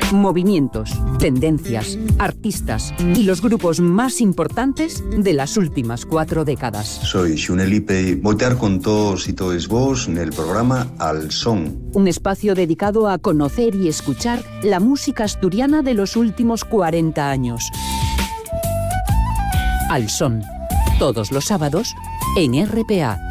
Movimientos, tendencias, artistas y los grupos más importantes de las últimas 4 décadas. Soy Xunelipe y voltear con todos y todes vos en el programa Al Son. Un espacio dedicado a conocer y escuchar la música asturiana de los últimos 40 años. Al Son, todos los sábados en RPA.